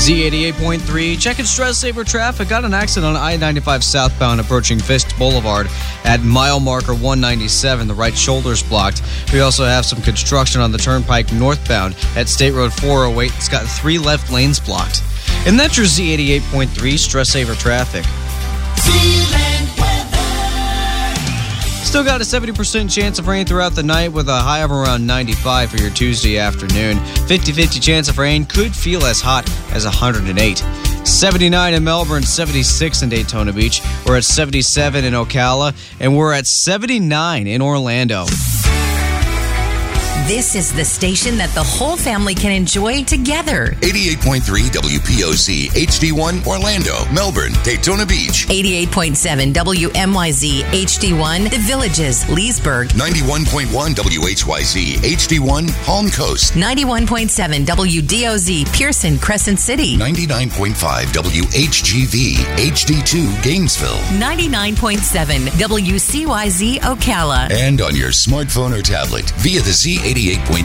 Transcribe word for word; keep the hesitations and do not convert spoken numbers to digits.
Z eighty-eight point three, checking stress saver traffic. Got an accident on I ninety-five southbound approaching Fisk Boulevard at mile marker one ninety-seven. The right shoulder's blocked. We also have some construction on the turnpike northbound at State Road four oh eight. It's got three left lanes blocked. And that's your Z eighty-eight point three stress saver traffic. Still got a seventy percent chance of rain throughout the night with a high of around ninety-five for your Tuesday afternoon. fifty-fifty chance of rain, could feel as hot as one hundred eight. seventy-nine in Melbourne, seventy-six in Daytona Beach. We're at seventy-seven in Ocala, and we're at seventy-nine in Orlando. This is the station that the whole family can enjoy together. eighty-eight point three W P O Z H D one Orlando, Melbourne, Daytona Beach. eighty-eight point seven W M Y Z H D one The Villages, Leesburg. ninety-one point one W H Y Z H D one Palm Coast. ninety-one point seven W D O Z Pearson, Crescent City. ninety-nine point five W H G V H D two Gainesville. ninety-nine point seven W C Y Z Ocala. And on your smartphone or tablet via the Z eighty-eight point